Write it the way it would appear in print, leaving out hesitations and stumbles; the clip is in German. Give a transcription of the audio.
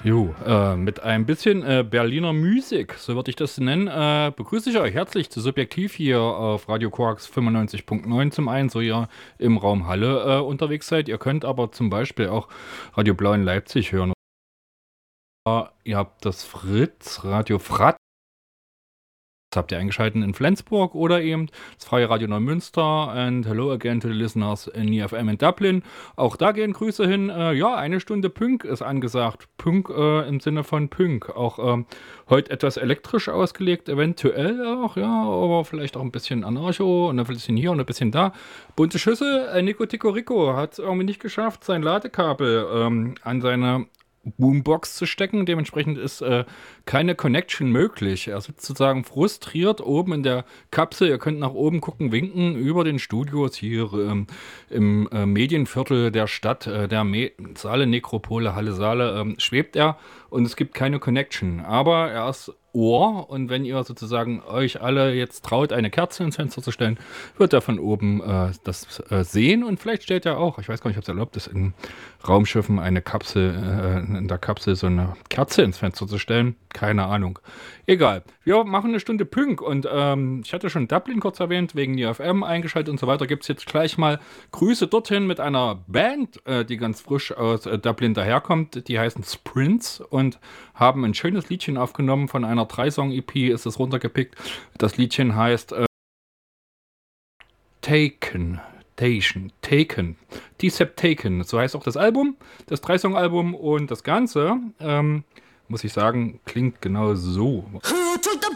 Jo, mit ein bisschen Berliner Musik, so würde ich das nennen, begrüße ich euch herzlich zu Subjektiv hier auf Radio Quarks 95.9 zum einen, so ihr im Raum Halle unterwegs seid. Ihr könnt aber zum Beispiel auch Radio Blau in Leipzig hören. Ihr habt das Fritz, Radio Fratz, habt ihr eingeschaltet in Flensburg oder eben das Freie Radio Neumünster and hello again to the listeners in EFM in Dublin. Auch da gehen Grüße hin. Ja, eine Stunde Pünk ist angesagt. Pünk im Sinne von Pünk. Auch heute etwas elektrisch ausgelegt, eventuell auch, ja, aber vielleicht auch ein bisschen Anarcho und ein bisschen hier und ein bisschen da. Bunte Schüssel, Nico Tico Rico hat es irgendwie nicht geschafft, sein Ladekabel an seine Boombox zu stecken. Dementsprechend ist keine Connection möglich. Er sitzt sozusagen frustriert oben in der Kapsel. Ihr könnt nach oben gucken, winken über den Studios hier im Medienviertel der Stadt, der Saale Nekropole, Halle Saale, schwebt er und es gibt keine Connection. Aber er ist Ohr und wenn ihr sozusagen euch alle jetzt traut, eine Kerze ins Fenster zu stellen, wird er von oben das sehen und vielleicht steht er auch, ich weiß gar nicht, ob es erlaubt ist, in Raumschiffen eine Kapsel, in der Kapsel so eine Kerze ins Fenster zu stellen. Keine Ahnung. Egal. Wir machen eine Stunde Pünk und ich hatte schon Dublin kurz erwähnt, wegen EFM eingeschaltet und so weiter. Gibt es jetzt gleich mal Grüße dorthin mit einer Band, die ganz frisch aus Dublin daherkommt. Die heißen Sprints und haben ein schönes Liedchen aufgenommen von einer 3-Song-EP, ist es runtergepickt. Das Liedchen heißt Taken. Taken. Decept Taken. So heißt auch das Album, das 3-Song-Album und das Ganze, muss ich sagen, klingt genau so. Who took the